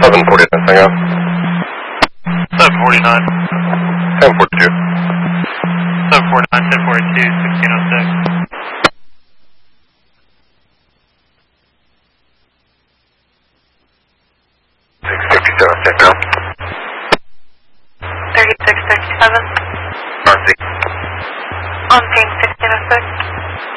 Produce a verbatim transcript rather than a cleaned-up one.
seven forty-nine, hang on. seven forty-nine. ten forty-two. seven forty-nine, ten forty-two, sixteen oh six. six fifty-seven, check down. thirty-six thirty-seven. R C. On ping sixteen oh six.